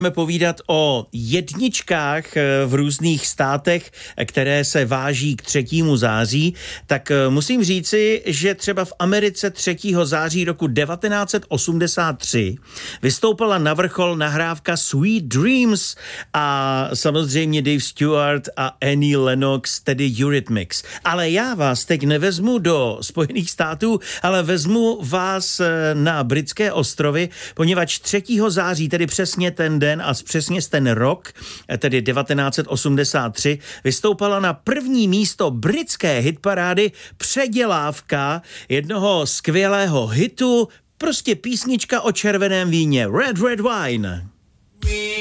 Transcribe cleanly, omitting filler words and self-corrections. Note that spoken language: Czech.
Budeme povídat o jedničkách v různých státech, které se váží k 3. září, tak musím říci, že třeba v Americe 3. září roku 1983 vystoupila na vrchol nahrávka Sweet Dreams a samozřejmě Dave Stewart a Annie Lennox, tedy Eurythmics. Ale já vás teď nevezmu do Spojených států, ale vezmu vás na britské ostrovy, poněvadž 3. září, tedy přesně ten den a přesně ten rok, tedy 1983, vystoupala na první místo britské hitparády předělávka jednoho skvělého hitu, prostě písnička o červeném víně, Red Red Wine.